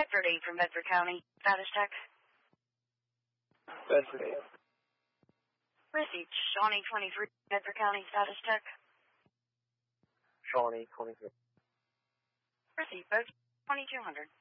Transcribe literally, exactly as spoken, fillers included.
Bedford eight from Bedford County. Status check. Bedford eight. Received. Shawnee twenty-three, Bedford County. Status check. Shawnee twenty-three. Received. Boat twenty-two hundred.